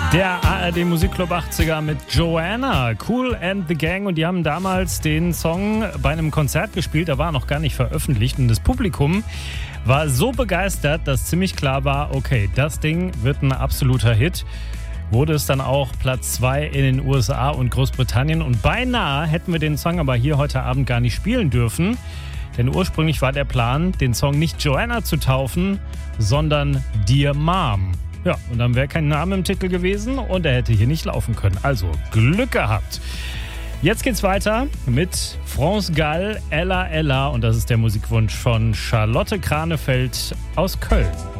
Der ARD Musikclub 80er mit Joanna, Kool and the Gang, und die haben damals den Song bei einem Konzert gespielt, der war noch gar nicht veröffentlicht und das Publikum war so begeistert, dass ziemlich klar war, okay, das Ding wird ein absoluter Hit. Wurde es dann auch Platz 2 in den USA und Großbritannien und beinahe hätten wir den Song aber hier heute Abend gar nicht spielen dürfen, denn ursprünglich war der Plan, den Song nicht Joanna zu taufen, sondern Dear Mom. Ja, und dann wäre kein Name im Titel gewesen und er hätte hier nicht laufen können. Also Glück gehabt. Jetzt geht's weiter mit France Gall, Ella Ella, und das ist der Musikwunsch von Charlotte Kranefeld aus Köln.